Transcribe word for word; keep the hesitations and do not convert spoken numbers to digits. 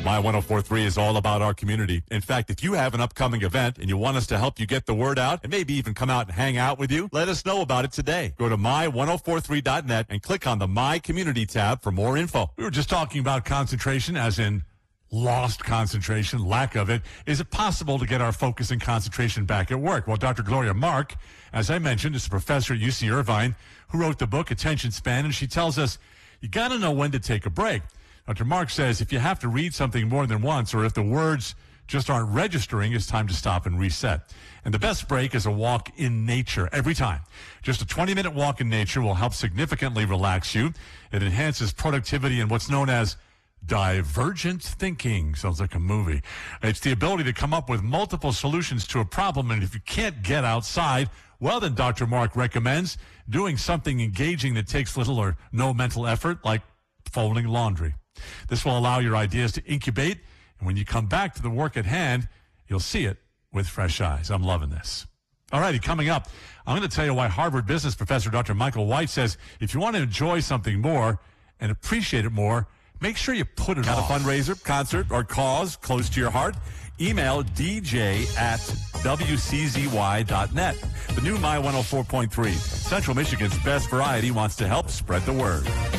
My one oh four point three is all about our community. In fact, if you have an upcoming event and you want us to help you get the word out and maybe even come out and hang out with you, let us know about it today. Go to my one oh four three dot net and click on the My Community tab for more info. We were just talking about concentration, as in lost concentration, lack of it. Is it possible to get our focus and concentration back at work? Well, Doctor Gloria Mark, as I mentioned, is a professor at U C Irvine who wrote the book Attention Span, and she tells us you got to know when to take a break. Doctor Mark says if you have to read something more than once or if the words just aren't registering, it's time to stop and reset. And the best break is a walk in nature every time. Just a twenty-minute walk in nature will help significantly relax you. It enhances productivity and what's known as divergent thinking. Sounds like a movie. It's the ability to come up with multiple solutions to a problem, and if you can't get outside, well, then Doctor Mark recommends doing something engaging that takes little or no mental effort, like folding laundry. This will allow your ideas to incubate, and when you come back to the work at hand, you'll see it with fresh eyes. I'm loving this. All righty, coming up, I'm going to tell you why Harvard business professor Doctor Michael White says if you want to enjoy something more and appreciate it more, make sure you put it Got off. a fundraiser, concert, or cause close to your heart? Email D J at W C Z Y dot net. The new My one oh four point three, Central Michigan's best variety, wants to help spread the word.